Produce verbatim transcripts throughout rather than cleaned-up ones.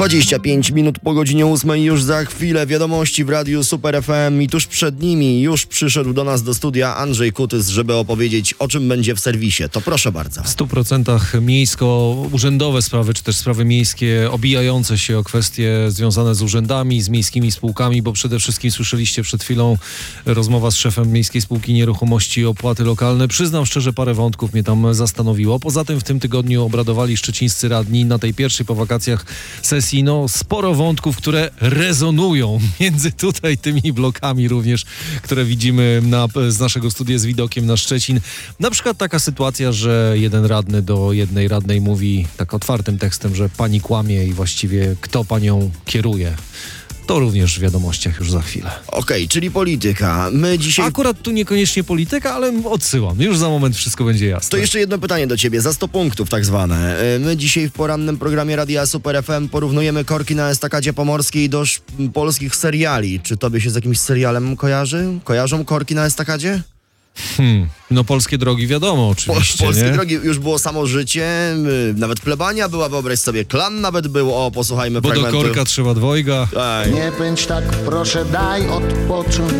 dwadzieścia pięć minut po godzinie ósmej, już za chwilę wiadomości w Radiu Super F M i tuż przed nimi już przyszedł do nas do studia Andrzej Kutys, żeby opowiedzieć, o czym będzie w serwisie. To proszę bardzo. W stu procentach miejsko-urzędowe sprawy, czy też sprawy miejskie obijające się o kwestie związane z urzędami, z miejskimi spółkami, bo przede wszystkim słyszeliście przed chwilą rozmowa z szefem Miejskiej Spółki Nieruchomości i Opłaty Lokalne. Przyznam szczerze, parę wątków mnie tam zastanowiło. Poza tym w tym tygodniu obradowali szczecińscy radni na tej pierwszej po wakacjach sesji. No, sporo wątków, które rezonują między tutaj tymi blokami również, które widzimy na, z naszego studia z widokiem na Szczecin. Na przykład taka sytuacja, że jeden radny do jednej radnej mówi tak otwartym tekstem, że pani kłamie i właściwie kto panią kieruje. To również w wiadomościach już za chwilę. Okej, okay, czyli polityka. My dzisiaj... Akurat tu niekoniecznie polityka, ale odsyłam. Już za moment wszystko będzie jasne. To jeszcze jedno pytanie do ciebie, za sto punktów tak zwane. My dzisiaj w porannym programie Radia Super F M porównujemy korki na estakadzie pomorskiej do sz- polskich seriali. Czy tobie się z jakimś serialem kojarzy? Kojarzą korki na estakadzie? Hmm, no polskie drogi wiadomo oczywiście, po, Polskie nie? drogi, już było samo życie, nawet plebania była, wyobraź sobie, klan nawet był, o, posłuchajmy Bo fragmentu. do korka trzeba dwojga. Ej. Nie pędź tak, proszę, daj odpocząć.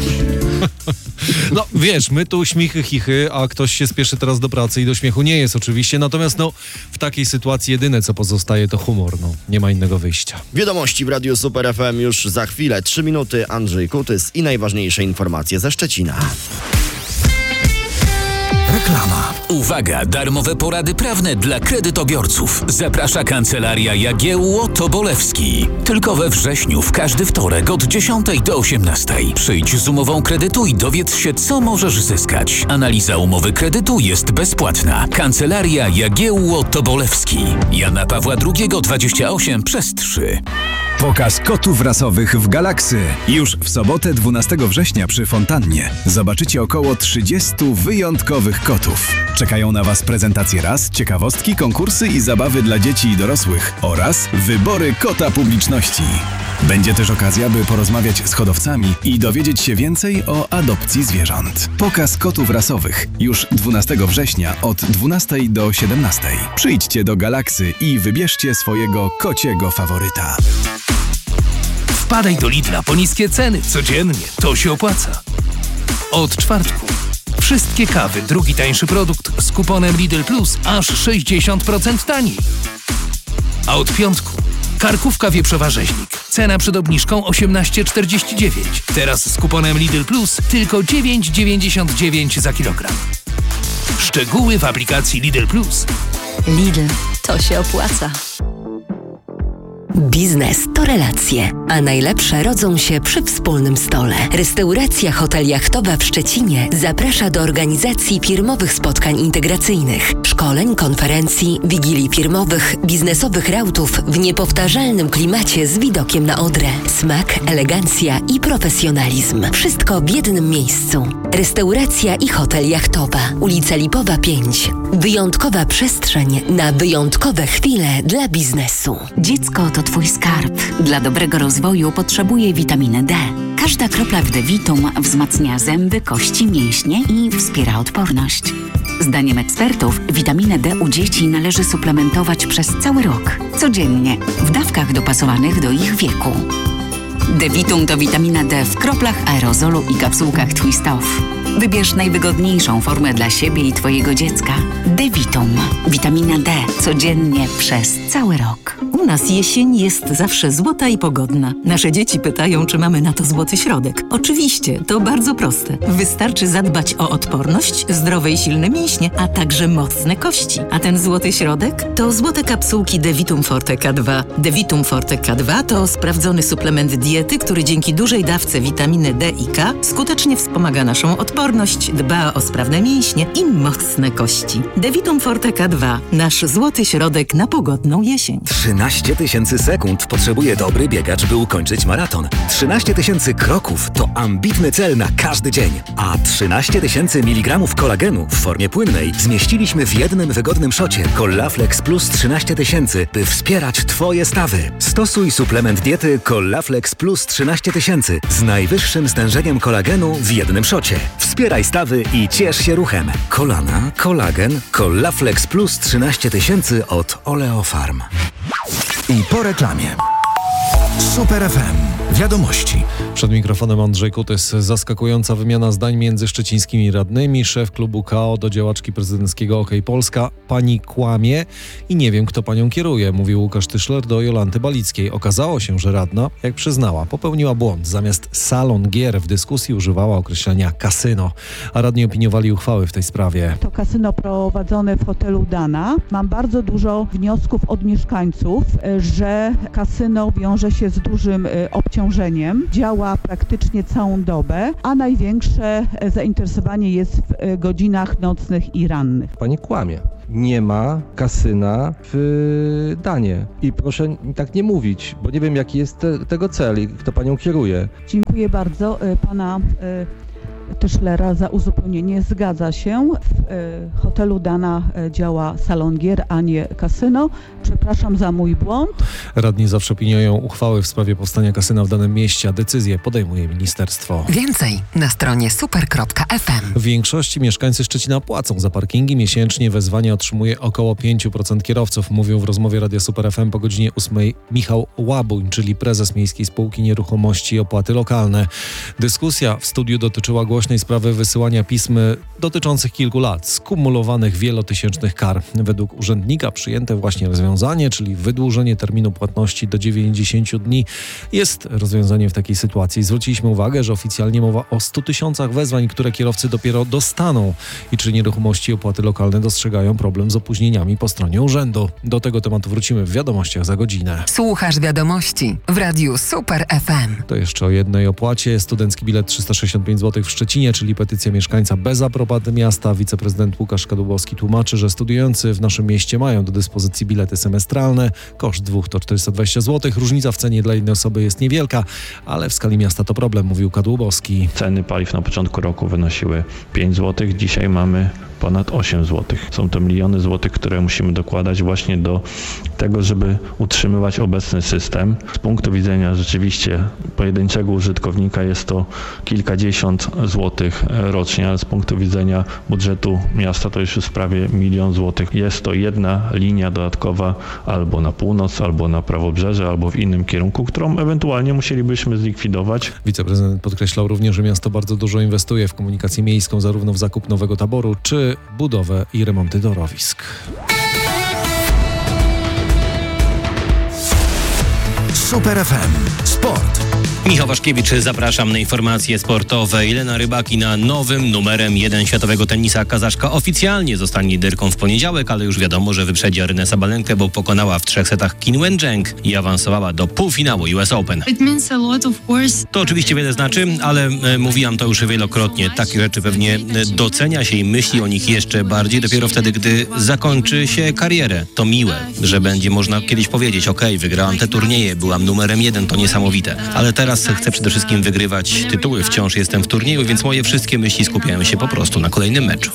No wiesz, my tu śmichy, chichy, a ktoś się spieszy teraz do pracy i do śmiechu nie jest oczywiście, natomiast no w takiej sytuacji jedyne co pozostaje to humor, no nie ma innego wyjścia. Wiadomości w Radiu Super F M już za chwilę, trzy minuty, Andrzej Kutys i najważniejsze informacje ze Szczecina. Reklama. Uwaga, darmowe porady prawne dla kredytobiorców. Zaprasza Kancelaria Jagiełło Tobolewski. Tylko we wrześniu, w każdy wtorek od dziesiątej do osiemnastej. Przyjdź z umową kredytu i dowiedz się, co możesz zyskać. Analiza umowy kredytu jest bezpłatna. Kancelaria Jagiełło Tobolewski. Jana Pawła drugiego dwadzieścia osiem przez trzy. Pokaz kotów rasowych w Galaksy. Już w sobotę dwunastego września przy fontannie zobaczycie około trzydziestu wyjątkowych kotów. Czekają na Was prezentacje ras, ciekawostki, konkursy i zabawy dla dzieci i dorosłych oraz wybory kota publiczności. Będzie też okazja, by porozmawiać z hodowcami i dowiedzieć się więcej o adopcji zwierząt. Pokaz kotów rasowych już dwunastego września od dwunastej do siedemnastej. Przyjdźcie do Galaksy i wybierzcie swojego kociego faworyta. Wpadaj do Lidla po niskie ceny codziennie. To się opłaca. Od czwartku. Wszystkie kawy, drugi tańszy produkt z kuponem Lidl Plus aż sześćdziesiąt procent taniej. A od piątku karkówka wieprzowa rzeźnik. Cena przed obniżką osiemnaście czterdzieści dziewięć. Teraz z kuponem Lidl Plus tylko dziewięć dziewięćdziesiąt dziewięć za kilogram. Szczegóły w aplikacji Lidl Plus. Lidl, to się opłaca. Biznes to relacje, a najlepsze rodzą się przy wspólnym stole. Restauracja Hotel Jachtowa w Szczecinie zaprasza do organizacji firmowych spotkań integracyjnych, szkoleń, konferencji, wigilii firmowych, biznesowych rautów w niepowtarzalnym klimacie z widokiem na Odrę. Smak, elegancja i profesjonalizm. Wszystko w jednym miejscu. Restauracja i Hotel Jachtowa, ulica Lipowa pięć. Wyjątkowa przestrzeń na wyjątkowe chwile dla biznesu. Dziecko to Twój skarb. Dla dobrego rozwoju potrzebuje witaminy D. Każda kropla w D-Vitum wzmacnia zęby, kości, mięśnie i wspiera odporność. Zdaniem ekspertów witaminę D u dzieci należy suplementować przez cały rok, codziennie, w dawkach dopasowanych do ich wieku. D-Vitum to witamina D w kroplach, aerozolu i kapsułkach Twist Off. Wybierz najwygodniejszą formę dla siebie i Twojego dziecka. D-Vitum. Witamina D codziennie przez cały rok. U nas jesień jest zawsze złota i pogodna. Nasze dzieci pytają, czy mamy na to złoty środek. Oczywiście, to bardzo proste. Wystarczy zadbać o odporność, zdrowe i silne mięśnie, a także mocne kości. A ten złoty środek to złote kapsułki D-Vitum Forte K dwa. D-Vitum Forte K dwa to sprawdzony suplement diety, który dzięki dużej dawce witaminy D i K skutecznie wspomaga naszą odporność, dba o sprawne mięśnie i mocne kości. D-Vitum Forte K dwa. Nasz złoty środek na pogodną jesień. trzynaście tysięcy sekund potrzebuje dobry biegacz, by ukończyć maraton. trzynaście tysięcy kroków to ambitny cel na każdy dzień. A trzynaście tysięcy miligramów kolagenu w formie płynnej zmieściliśmy w jednym wygodnym szocie Collaflex Plus trzynaście tysięcy, by wspierać Twoje stawy. Stosuj suplement diety Collaflex Plus trzynaście tysięcy z najwyższym stężeniem kolagenu w jednym szocie. Wspieraj stawy i ciesz się ruchem. Kolana, kolagen, Collaflex Plus trzynaście tysięcy od Oleofarm. I po reklamie. Super F M. Wiadomości. Przed mikrofonem Andrzej Kutys. Zaskakująca wymiana zdań między szczecińskimi radnymi. Szef klubu K O do działaczki prezydenckiego OK Polska. Pani kłamie i nie wiem, kto panią kieruje, mówił Łukasz Tyszler do Jolanty Balickiej. Okazało się, że radna, jak przyznała, popełniła błąd. Zamiast salon gier w dyskusji używała określenia kasyno. A radni opiniowali uchwały w tej sprawie. To kasyno prowadzone w hotelu Dana. Mam bardzo dużo wniosków od mieszkańców, że kasyno wiąże się z dużym obciążeniem, działa praktycznie całą dobę, a największe zainteresowanie jest w godzinach nocnych i rannych. Pani kłamie. Nie ma kasyna w Danie. I proszę tak nie mówić, bo nie wiem, jaki jest te, tego cel i kto panią kieruje. Dziękuję bardzo pana Tyszlera za uzupełnienie. Zgadza się. W y, hotelu Dana y, działa salon gier, a nie kasyno. Przepraszam za mój błąd. Radni zawsze opiniują uchwały w sprawie powstania kasyna w danym mieście, a decyzje podejmuje ministerstwo. Więcej na stronie super kropka f m. W większości mieszkańcy Szczecina płacą za parkingi. Miesięcznie wezwania otrzymuje około pięć procent kierowców. Mówił w rozmowie Radia Super F M po godzinie ósmej Michał Łabuń, czyli prezes Miejskiej Spółki Nieruchomości i Opłaty Lokalne. Dyskusja w studiu dotyczyła głośnej sprawy wysyłania pism dotyczących kilku lat, skumulowanych wielotysięcznych kar. Według urzędnika przyjęte właśnie rozwiązanie, czyli wydłużenie terminu płatności do dziewięćdziesięciu dni, jest rozwiązaniem w takiej sytuacji. Zwróciliśmy uwagę, że oficjalnie mowa o stu tysiącach wezwań, które kierowcy dopiero dostaną i czy nieruchomości i opłaty lokalne dostrzegają problem z opóźnieniami po stronie urzędu. Do tego tematu wrócimy w wiadomościach za godzinę. Słuchasz wiadomości w Radiu Super F M. To jeszcze o jednej opłacie. Studencki bilet trzysta sześćdziesiąt pięć złotych w Szczecinie, czyli petycja mieszkańca bez aprobaty miasta. Wiceprezydent Łukasz Kadłubowski tłumaczy, że studiujący w naszym mieście mają do dyspozycji bilety semestralne. Koszt dwóch to czterysta dwadzieścia złotych. Różnica w cenie dla jednej osoby jest niewielka, ale w skali miasta to problem, mówił Kadłubowski. Ceny paliw na początku roku wynosiły pięć złotych. Dzisiaj mamy ponad osiem złotych. Są to miliony złotych, które musimy dokładać właśnie do tego, żeby utrzymywać obecny system. Z punktu widzenia rzeczywiście pojedynczego użytkownika jest to kilkadziesiąt złotych rocznie, ale z punktu widzenia budżetu miasta to już jest prawie milion złotych. Jest to jedna linia dodatkowa albo na północ, albo na prawobrzeże, albo w innym kierunku, którą ewentualnie musielibyśmy zlikwidować. Wiceprezydent podkreślał również, że miasto bardzo dużo inwestuje w komunikację miejską, zarówno w zakup nowego taboru, czy budowę i remonty torowisk. Super F M. Sport. Michał Waszkiewicz, zapraszam na informacje sportowe. Jelena Rybakina nowym numerem jeden światowego tenisa. Kazaszka oficjalnie zostanie liderką w poniedziałek, ale już wiadomo, że wyprzedzi Arynę Sabalenkę, bo pokonała w trzech setach Qin Wenzheng i awansowała do półfinału U S Open. To oczywiście wiele znaczy, ale e, mówiłam to już wielokrotnie. Takie rzeczy pewnie docenia się i myśli o nich jeszcze bardziej dopiero wtedy, gdy zakończy się karierę. To miłe, że będzie można kiedyś powiedzieć: okej, okay, wygrałam te turnieje, byłam numerem jeden, to niesamowite. Ale teraz chcę przede wszystkim wygrywać tytuły. Wciąż jestem w turnieju, więc moje wszystkie myśli skupiają się po prostu na kolejnym meczu.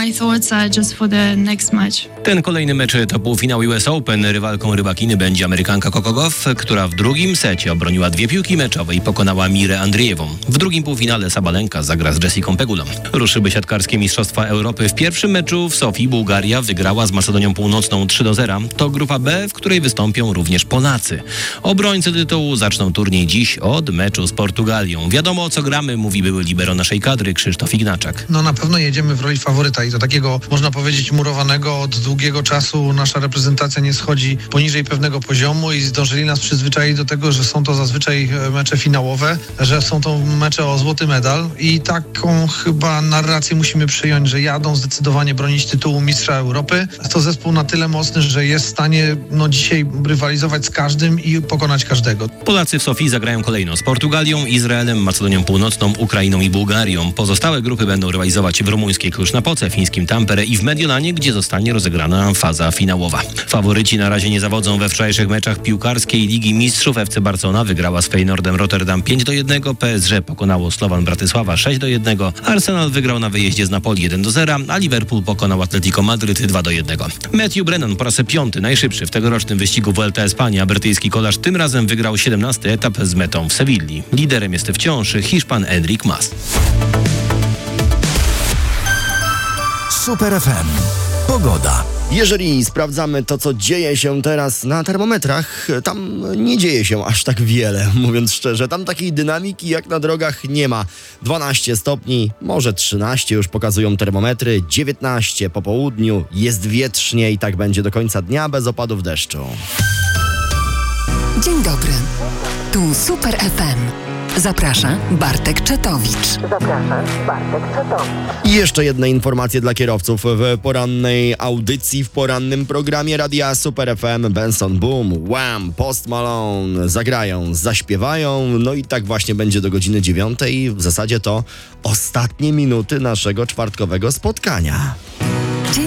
Ten kolejny mecz to półfinał U S Open. Rywalką Rybakiny będzie Amerykanka Coco Gauff, która w drugim secie obroniła dwie piłki meczowe i pokonała Mirę Andriejewą. W drugim półfinale Sabalenka zagra z Jessicą Pegulą. Ruszyły siatkarskie Mistrzostwa Europy. W pierwszym meczu w Sofii Bułgaria wygrała z Macedonią Północną trzy do zera. To grupa B, w której wystąpią również Polacy. Obrońcy tytułu zaczną turniej dziś od meczu z Portugalią. Wiadomo, o co gramy, mówi były libero naszej kadry Krzysztof Ignaczak. No na pewno jedziemy w roli faworyta i to takiego, można powiedzieć, murowanego. Od długiego czasu nasza reprezentacja nie schodzi poniżej pewnego poziomu i zdążyli nas przyzwyczaić do tego, że są to zazwyczaj mecze finałowe, że są to mecze o złoty medal i taką chyba narrację musimy przyjąć, że jadą zdecydowanie bronić tytułu mistrza Europy. To zespół na tyle mocny, że jest w stanie no dzisiaj rywalizować z każdym i pokonać każdego. Polacy w Sofii zagrają kolejno z Portugalią, Izraelem, Macedonią Północną, Ukrainą i Bułgarią. Pozostałe grupy będą rywalizować w rumuńskiej Cluj-Napoce, fińskim Tampere i w Mediolanie, gdzie zostanie rozegrana faza finałowa. Faworyci na razie nie zawodzą we wczorajszych meczach piłkarskiej Ligi Mistrzów. F C Barcelona wygrała z Feyenoordem Rotterdam pięć do jednego, P S G pokonało Slovan Bratysława sześć do jednego, Arsenal wygrał na wyjeździe z Napoli jeden do zera, a Liverpool pokonał Atletico Madryt dwa do jednego. Matthew Brennan po raz piąty najszybszy w tegorocznym wyścigu Vuelta Espania. Brytyjski kolarz tym razem wygrał siedemnasty etap z metą w Sewilli. Liderem jest wciąż Hiszpan Enric Mas. Super F M. Pogoda. Jeżeli sprawdzamy to, co dzieje się teraz na termometrach, tam nie dzieje się aż tak wiele, mówiąc szczerze. Tam takiej dynamiki jak na drogach nie ma. dwanaście stopni, może trzynaście już pokazują termometry, dziewiętnaście po południu, jest wietrznie i tak będzie do końca dnia bez opadów deszczu. Dzień dobry. Tu Super F M. Zaprasza Bartek Czetowicz. Zapraszam Bartek Czetowicz. I jeszcze jedne informacje dla kierowców. W porannej audycji, w porannym programie Radia Super F M Benson Boom, Wham, Post Malone zagrają, zaśpiewają, no i tak właśnie będzie do godziny dziewiątej. W zasadzie to ostatnie minuty naszego czwartkowego spotkania.